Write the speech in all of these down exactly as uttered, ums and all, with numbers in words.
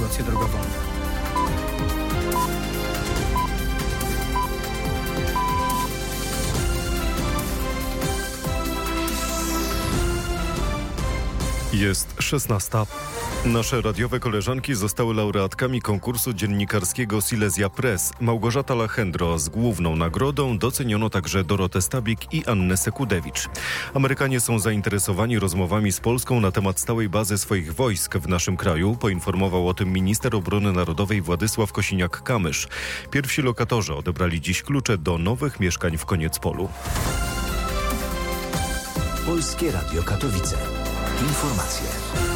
sytuację drogową. Jest szesnasta. Nasze radiowe koleżanki zostały laureatkami konkursu dziennikarskiego Silesia Press. Małgorzata Lachendro z główną nagrodą, doceniono także Dorotę Stabik i Annę Sekudewicz. Amerykanie są zainteresowani rozmowami z Polską na temat stałej bazy swoich wojsk w naszym kraju, poinformował o tym minister obrony narodowej Władysław Kosiniak-Kamysz. Pierwsi lokatorzy odebrali dziś klucze do nowych mieszkań w Koniecpolu. Polskie Radio Katowice. Informacje.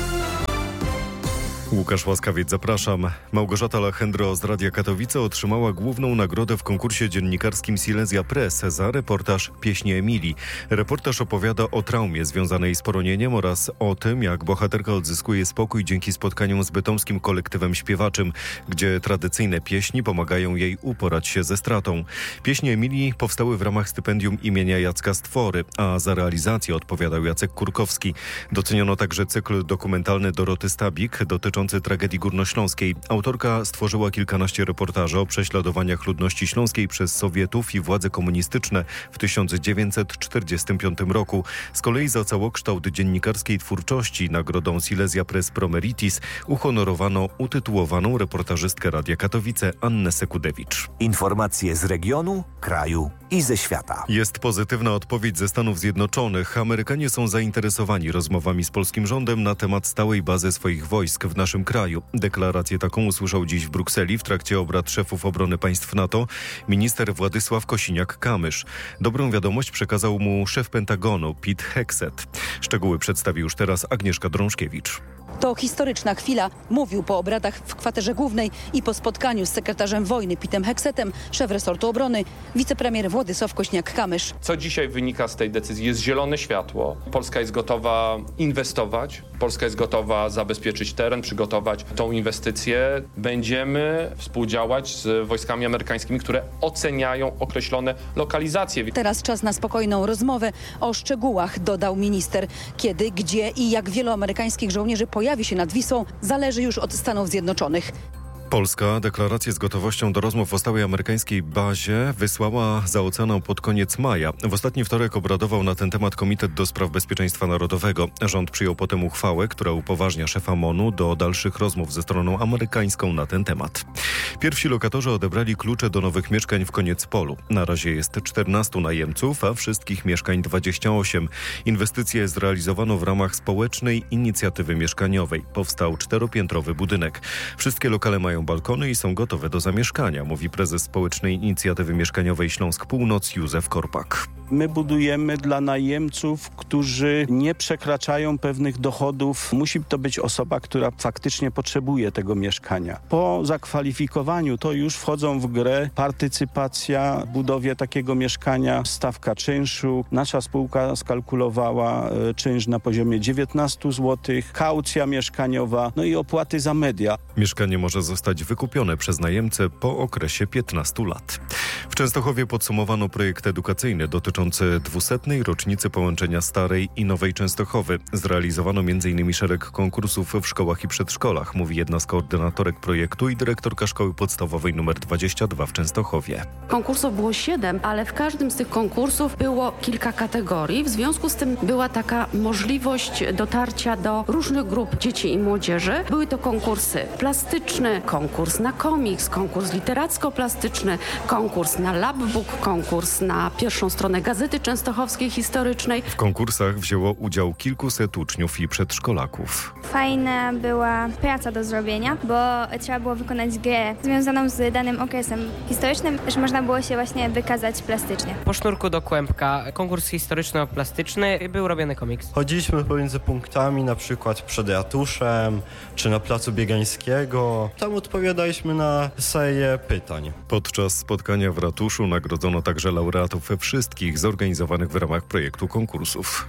Łukasz Łaskawiec, zapraszam. Małgorzata Lachendro z Radia Katowice otrzymała główną nagrodę w konkursie dziennikarskim Silesia Press za reportaż Pieśnie Emilii. Reportaż opowiada o traumie związanej z poronieniem oraz o tym, jak bohaterka odzyskuje spokój dzięki spotkaniom z bytomskim kolektywem śpiewaczym, gdzie tradycyjne pieśni pomagają jej uporać się ze stratą. Pieśnie Emilii powstały w ramach stypendium imienia Jacka Stwory, a za realizację odpowiadał Jacek Kurkowski. Doceniono także cykl dokumentalny Doroty Stabik dotyczący tragedii górnośląskiej. Autorka stworzyła kilkanaście reportaży o prześladowaniach ludności śląskiej przez Sowietów i władze komunistyczne w tysiąc dziewięćset czterdziestym piątym roku. Z kolei za całokształt dziennikarskiej twórczości nagrodą Silesia Press Pro Meritis uhonorowano utytułowaną reportażystkę Radia Katowice Annę Sekudewicz. Informacje z regionu, kraju i ze świata. Jest pozytywna odpowiedź ze Stanów Zjednoczonych. Amerykanie są zainteresowani rozmowami z polskim rządem na temat stałej bazy swoich wojsk w naszym kraju. Deklarację taką usłyszał dziś w Brukseli w trakcie obrad szefów obrony państw NATO minister Władysław Kosiniak-Kamysz. Dobrą wiadomość przekazał mu szef Pentagonu Pete Hegseth. Szczegóły przedstawi już teraz Agnieszka Drążkiewicz. To historyczna chwila, mówił po obradach w kwaterze głównej i po spotkaniu z sekretarzem wojny Petem Hegsethem, szef resortu obrony, wicepremier Władysław Kosiniak-Kamysz. Co dzisiaj wynika z tej decyzji? Jest zielone światło. Polska jest gotowa inwestować, Polska jest gotowa zabezpieczyć teren, przygotować tą inwestycję. Będziemy współdziałać z wojskami amerykańskimi, które oceniają określone lokalizacje. Teraz czas na spokojną rozmowę o szczegółach, dodał minister. Kiedy, gdzie i jak wielu amerykańskich żołnierzy pojawi się nad Wisłą, zależy już od Stanów Zjednoczonych. Polska deklarację z gotowością do rozmów o stałej amerykańskiej bazie wysłała za oceaną pod koniec maja. W ostatni wtorek obradował na ten temat Komitet do Spraw Bezpieczeństwa Narodowego. Rząd przyjął potem uchwałę, która upoważnia szefa M O N-u do dalszych rozmów ze stroną amerykańską na ten temat. Pierwsi lokatorzy odebrali klucze do nowych mieszkań w Koniecpolu. Na razie jest czternastu najemców, a wszystkich mieszkań dwadzieścia osiem. Inwestycje zrealizowano w ramach społecznej inicjatywy mieszkaniowej. Powstał czteropiętrowy budynek. Wszystkie lokale mają balkony i są gotowe do zamieszkania, mówi prezes Społecznej Inicjatywy Mieszkaniowej Śląsk Północ Józef Korpak. My budujemy dla najemców, którzy nie przekraczają pewnych dochodów. Musi to być osoba, która faktycznie potrzebuje tego mieszkania. Po zakwalifikowaniu to już wchodzą w grę partycypacja w budowie takiego mieszkania, stawka czynszu. Nasza spółka skalkulowała czynsz na poziomie dziewiętnaście złotych, kaucja mieszkaniowa, no i opłaty za media. Mieszkanie może zostać wykupione przez najemcę po okresie piętnastu lat. W Częstochowie podsumowano projekt edukacyjny dotyczący dwusetnej rocznicy połączenia Starej i Nowej Częstochowy. Zrealizowano między innymi szereg konkursów w szkołach i przedszkolach, mówi jedna z koordynatorek projektu i dyrektorka szkoły podstawowej nr dwadzieścia dwa w Częstochowie. Konkursów było siedem, ale w każdym z tych konkursów było kilka kategorii. W związku z tym była taka możliwość dotarcia do różnych grup dzieci i młodzieży. Były to konkursy plastyczne, konkurs na komiks, konkurs literacko-plastyczny, konkurs na labbook, konkurs na pierwszą stronę Gazety Częstochowskiej Historycznej. W konkursach wzięło udział kilkuset uczniów i przedszkolaków. Fajna była praca do zrobienia, bo trzeba było wykonać grę związaną z danym okresem historycznym, też można było się właśnie wykazać plastycznie. Po sznurku do kłębka, konkurs historyczno-plastyczny, był robiony komiks. Chodziliśmy pomiędzy punktami, na przykład przed ratuszem, czy na placu Biegańskiego. Tam odpowiadaliśmy na serię pytań. Podczas spotkania w ratuszu nagrodzono także laureatów wszystkich zorganizowanych w ramach projektu konkursów.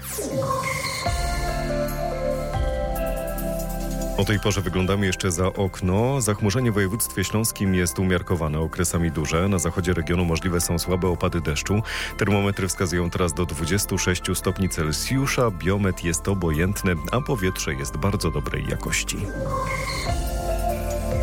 O tej porze wyglądamy jeszcze za okno. Zachmurzenie w województwie śląskim jest umiarkowane, okresami duże. Na zachodzie regionu możliwe są słabe opady deszczu. Termometry wskazują teraz do dwudziestu sześciu stopni Celsjusza. Biometr jest obojętny, a powietrze jest bardzo dobrej jakości.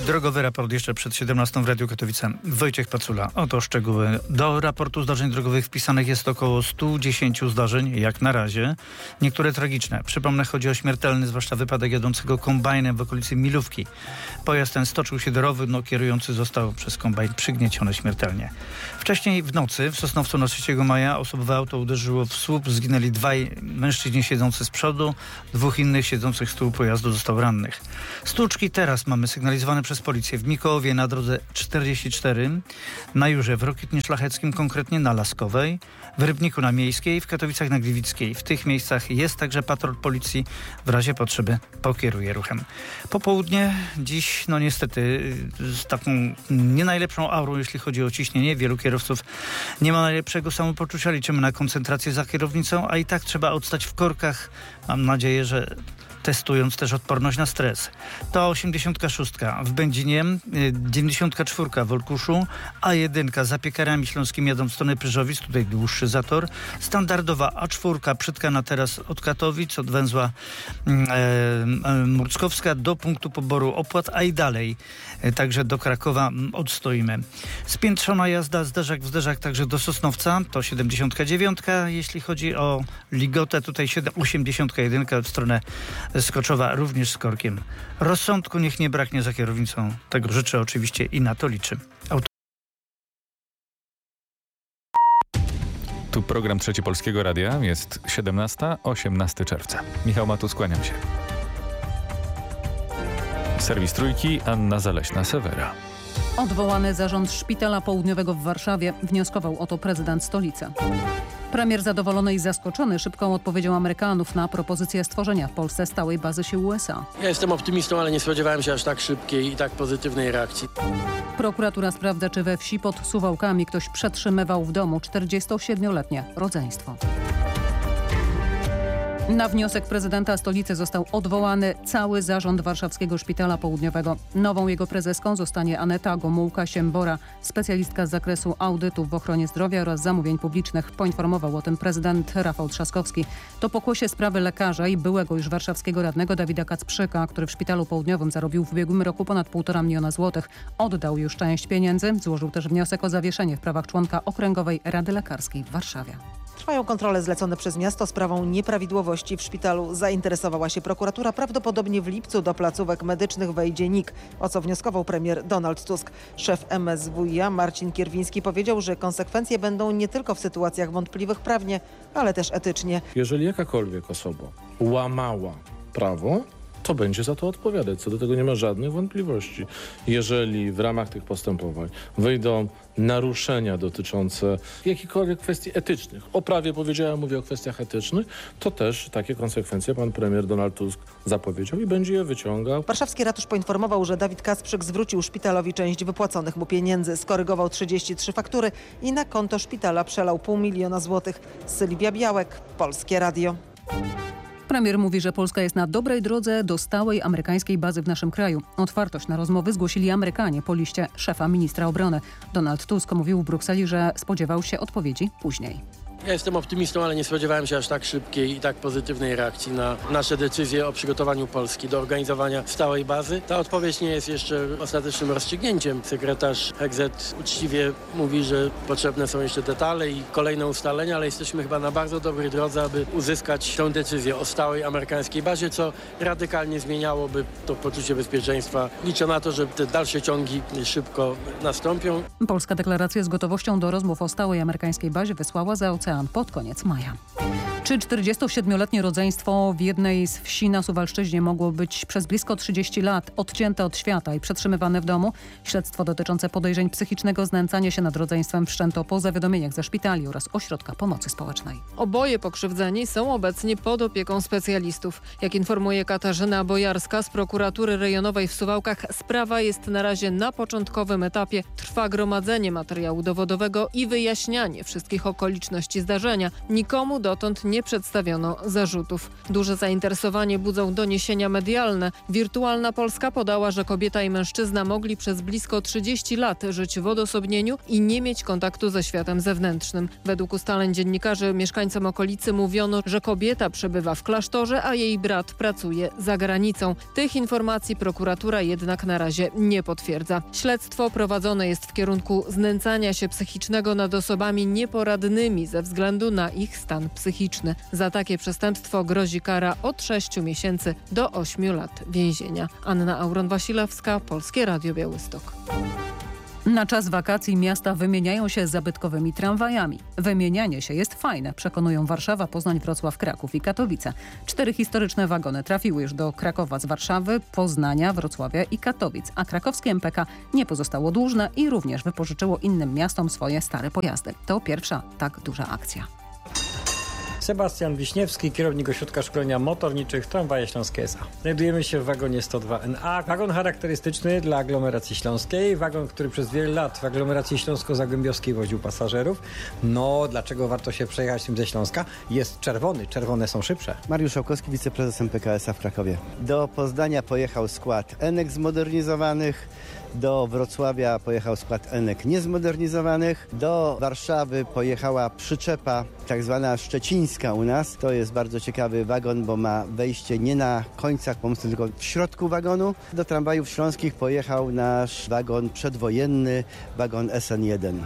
Drogowy raport jeszcze przed siedemnastą w Radiu Katowice. Wojciech Pacula. Oto szczegóły. Do raportu zdarzeń drogowych wpisanych jest około sto dziesięć zdarzeń, jak na razie. Niektóre tragiczne. Przypomnę, chodzi o śmiertelny, zwłaszcza wypadek jadącego kombajnem w okolicy Milówki. Pojazd ten stoczył się do rowu, no kierujący został przez kombajn przygnieciony śmiertelnie. Wcześniej w nocy w Sosnowcu na trzeciego maja osobowe auto uderzyło w słup. Zginęli dwaj mężczyźni siedzący z przodu. Dwóch innych siedzących z tyłu pojazdu zostało rannych. Stłuczki teraz mamy sygnalizowane przez policję w Mikołowie na drodze czterdzieści cztery, na Jurze w Rokietnie Szlacheckim, konkretnie na Laskowej, w Rybniku na Miejskiej, w Katowicach na Gliwickiej. W tych miejscach jest także patrol policji, w razie potrzeby pokieruje ruchem. Popołudnie dziś, no niestety, z taką nie najlepszą aurą, jeśli chodzi o ciśnienie. Wielu kierowców nie ma najlepszego samopoczucia. Liczymy na koncentrację za kierownicą, a i tak trzeba odstać w korkach. Mam nadzieję, że testując też odporność na stres. To osiemdziesiątka szóstka w Będzinie, dziewięćdziesiątka czwórka w Olkuszu, A jeden za Piekarami Śląskimi jadą w stronę Pyrzowic, tutaj dłuższy zator. Standardowa A cztery przytkana teraz od Katowic, od węzła e, e, Murckowska do punktu poboru opłat, a i dalej e, także do Krakowa odstoimy. Spiętrzona jazda, zderzak w zderzak także do Sosnowca, to siedemdziesiątka dziewiątka. Jeśli chodzi o Ligotę, tutaj osiemdziesiątka jeden w stronę Skoczowa, również z korkiem. Rozsądku niech nie braknie za kierownicą. Tego życzę oczywiście i na to liczę. Auto... Tu program Trzeci Polskiego Radia. Jest siedemnasta, osiemnastego czerwca. Michał Matus, kłaniam się. Serwis Trójki, Anna Zaleśna-Sewera. Odwołany zarząd Szpitala Południowego w Warszawie. Wnioskował o to prezydent stolicy. Premier zadowolony i zaskoczony szybką odpowiedzią Amerykanów na propozycję stworzenia w Polsce stałej bazy sił U S A. Ja jestem optymistą, ale nie spodziewałem się aż tak szybkiej i tak pozytywnej reakcji. Prokuratura sprawdza, czy we wsi pod Suwałkami ktoś przetrzymywał w domu czterdziestosiedmioletnie rodzeństwo. Na wniosek prezydenta stolicy został odwołany cały zarząd Warszawskiego Szpitala Południowego. Nową jego prezeską zostanie Aneta Gomułka-Siembora, specjalistka z zakresu audytów w ochronie zdrowia oraz zamówień publicznych. Poinformował o tym prezydent Rafał Trzaskowski. To pokłosie sprawy lekarza i byłego już warszawskiego radnego Dawida Kacprzyka, który w Szpitalu Południowym zarobił w ubiegłym roku ponad półtora miliona złotych. Oddał już część pieniędzy. Złożył też wniosek o zawieszenie w prawach członka Okręgowej Rady Lekarskiej w Warszawie. Trwają kontrole zlecone przez miasto. Sprawą nieprawidłowości w szpitalu zainteresowała się prokuratura. Prawdopodobnie w lipcu do placówek medycznych wejdzie N I K, o co wnioskował premier Donald Tusk. Szef M S W i A Marcin Kierwiński powiedział, że konsekwencje będą nie tylko w sytuacjach wątpliwych prawnie, ale też etycznie. Jeżeli jakakolwiek osoba łamała prawo, to będzie za to odpowiadać. Co do tego nie ma żadnych wątpliwości. Jeżeli w ramach tych postępowań wyjdą naruszenia dotyczące jakichkolwiek kwestii etycznych, o prawie powiedziałem, mówię o kwestiach etycznych, to też takie konsekwencje pan premier Donald Tusk zapowiedział i będzie je wyciągał. Warszawski ratusz poinformował, że Dawid Kacprzyk zwrócił szpitalowi część wypłaconych mu pieniędzy, skorygował trzydzieści trzy faktury i na konto szpitala przelał pół miliona złotych. Sylwia Białek, Polskie Radio. Premier mówi, że Polska jest na dobrej drodze do stałej amerykańskiej bazy w naszym kraju. Otwartość na rozmowy zgłosili Amerykanie po liście szefa ministra obrony. Donald Tusk mówił w Brukseli, że spodziewał się odpowiedzi później. Ja jestem optymistą, ale nie spodziewałem się aż tak szybkiej i tak pozytywnej reakcji na nasze decyzje o przygotowaniu Polski do organizowania stałej bazy. Ta odpowiedź nie jest jeszcze ostatecznym rozstrzygnięciem. Sekretarz Hegzet uczciwie mówi, że potrzebne są jeszcze detale i kolejne ustalenia, ale jesteśmy chyba na bardzo dobrej drodze, aby uzyskać tę decyzję o stałej amerykańskiej bazie, co radykalnie zmieniałoby to poczucie bezpieczeństwa. Liczę na to, że te dalsze ciągi szybko nastąpią. Polska deklarację z gotowością do rozmów o stałej amerykańskiej bazie wysłała za ocean pod koniec maja. Czy czterdziestosiedmioletnie rodzeństwo w jednej z wsi na Suwalszczyźnie mogło być przez blisko trzydzieści lat odcięte od świata i przetrzymywane w domu? Śledztwo dotyczące podejrzeń psychicznego znęcania się nad rodzeństwem wszczęto po zawiadomieniach ze szpitali oraz ośrodka pomocy społecznej. Oboje pokrzywdzeni są obecnie pod opieką specjalistów. Jak informuje Katarzyna Bojarska z prokuratury rejonowej w Suwałkach, sprawa jest na razie na początkowym etapie. Trwa gromadzenie materiału dowodowego i wyjaśnianie wszystkich okoliczności zdarzenia. Nikomu dotąd nie nie przedstawiono zarzutów. Duże zainteresowanie budzą doniesienia medialne. Wirtualna Polska podała, że kobieta i mężczyzna mogli przez blisko trzydzieści lat żyć w odosobnieniu i nie mieć kontaktu ze światem zewnętrznym. Według ustaleń dziennikarzy mieszkańcom okolicy mówiono, że kobieta przebywa w klasztorze, a jej brat pracuje za granicą. Tych informacji prokuratura jednak na razie nie potwierdza. Śledztwo prowadzone jest w kierunku znęcania się psychicznego nad osobami nieporadnymi ze względu na ich stan psychiczny. Za takie przestępstwo grozi kara od sześciu miesięcy do ośmiu lat więzienia. Anna Auron-Wasilewska, Polskie Radio Białystok. Na czas wakacji miasta wymieniają się zabytkowymi tramwajami. Wymienianie się jest fajne, przekonują Warszawa, Poznań, Wrocław, Kraków i Katowice. Cztery historyczne wagony trafiły już do Krakowa z Warszawy, Poznania, Wrocławia i Katowic, a krakowskie M P K nie pozostało dłużne i również wypożyczyło innym miastom swoje stare pojazdy. To pierwsza tak duża akcja. Sebastian Wiśniewski, kierownik Ośrodka Szkolenia Motorniczych Tramwaje Śląskie S A. Znajdujemy się w wagonie sto dwa N A. Wagon charakterystyczny dla aglomeracji śląskiej. Wagon, który przez wiele lat w aglomeracji śląsko-zagłębiowskiej woził pasażerów. No, dlaczego warto się przejechać tym ze Śląska? Jest czerwony. Czerwone są szybsze. Mariusz Szałkowski, wiceprezes M P K S A w Krakowie. Do Poznania pojechał skład Enek zmodernizowanych. Do Wrocławia pojechał skład Enek niezmodernizowanych. Do Warszawy pojechała przyczepa tak zwana szczecińska u nas. To jest bardzo ciekawy wagon, bo ma wejście nie na końcach pomostu, tylko w środku wagonu. Do tramwajów śląskich pojechał nasz wagon przedwojenny, wagon S N jeden.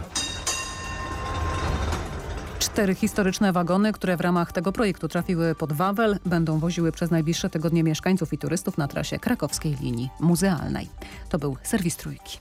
Cztery historyczne wagony, które w ramach tego projektu trafiły pod Wawel, będą woziły przez najbliższe tygodnie mieszkańców i turystów na trasie krakowskiej linii muzealnej. To był serwis Trójki.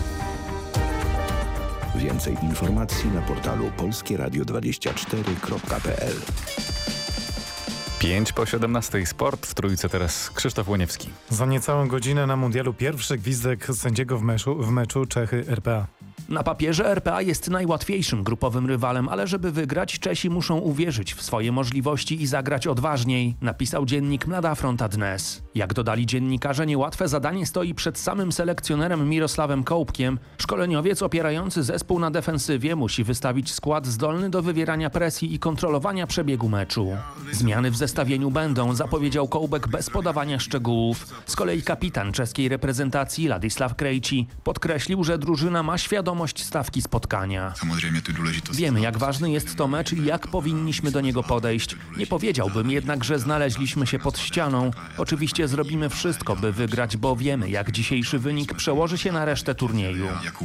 Więcej informacji na portalu polskie radio dwadzieścia cztery kropka p l. pięć po siedemnastej sport, w Trójce teraz Krzysztof Łoniewski. Za niecałą godzinę na mundialu pierwszy gwizdek sędziego w meczu, w meczu Czechy R P A. Na papierze R P A jest najłatwiejszym grupowym rywalem, ale żeby wygrać, Czesi muszą uwierzyć w swoje możliwości i zagrać odważniej, napisał dziennik Mlada Fronta Dnes. Jak dodali dziennikarze, niełatwe zadanie stoi przed samym selekcjonerem Mirosławem Kołpkiem. Szkoleniowiec opierający zespół na defensywie musi wystawić skład zdolny do wywierania presji i kontrolowania przebiegu meczu. Zmiany w zestawieniu będą, zapowiedział Kołbek bez podawania szczegółów. Z kolei kapitan czeskiej reprezentacji Ladisław Krejci podkreślił, że drużyna ma świadomość stawki spotkania. Wiemy, jak ważny jest to mecz i jak powinniśmy do niego podejść. Nie powiedziałbym jednak, że znaleźliśmy się pod ścianą. Oczywiście zrobimy wszystko, by wygrać, bo wiemy, jak dzisiejszy wynik przełoży się na resztę turnieju.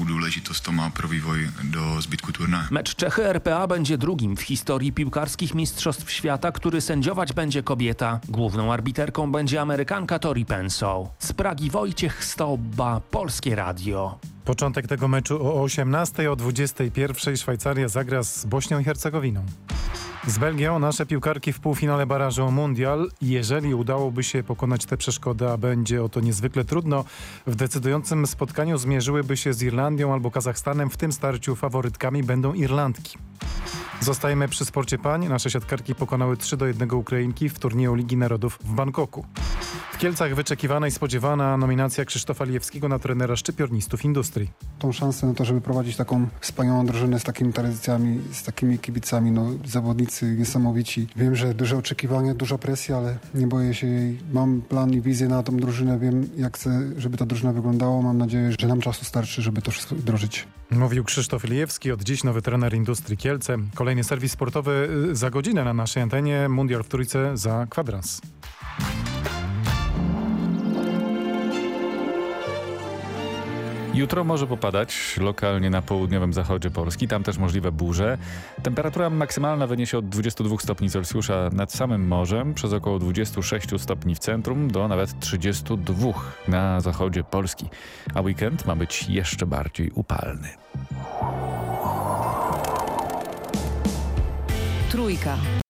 Mecz Czechy R P A będzie drugim w historii piłkarskich mistrzostw świata, który sędziować będzie kobieta. Główną arbiterką będzie Amerykanka Tori Penso. Z Pragi Wojciech Stobba, Polskie Radio. Początek tego meczu o osiemnastej, o dwudziestej pierwszej Szwajcaria zagra z Bośnią i Hercegowiną. Z Belgią nasze piłkarki w półfinale barażu o mundial. Jeżeli udałoby się pokonać tę przeszkodę, a będzie o to niezwykle trudno, w decydującym spotkaniu zmierzyłyby się z Irlandią albo Kazachstanem. W tym starciu faworytkami będą Irlandki. Zostajemy przy sporcie pań. Nasze siatkarki pokonały trzy do jednego Ukrainki w turnieju Ligi Narodów w Bangkoku. W Kielcach wyczekiwana i spodziewana nominacja Krzysztofa Lijewskiego na trenera szczypiornistów Industrii. Tą szansę na to, żeby prowadzić taką wspaniałą drużynę z takimi tradycjami, z takimi kibicami, no zawodnicy niesamowici. Wiem, że duże oczekiwania, duża presja, ale nie boję się jej. Mam plan i wizję na tą drużynę, wiem jak chcę, żeby ta drużyna wyglądała. Mam nadzieję, że nam czasu starczy, żeby to wszystko wdrożyć. Mówił Krzysztof Lijewski, od dziś nowy trener Industrii Kielce. Kolejny serwis sportowy za godzinę na naszej antenie. Mundial w Trójce za kwadrans. Jutro może popadać lokalnie na południowym zachodzie Polski, tam też możliwe burze. Temperatura maksymalna wyniesie od dwudziestu dwóch stopni Celsjusza nad samym morzem, przez około dwudziestu sześciu stopni w centrum do nawet trzydziestu dwóch na zachodzie Polski. A weekend ma być jeszcze bardziej upalny. Trójka.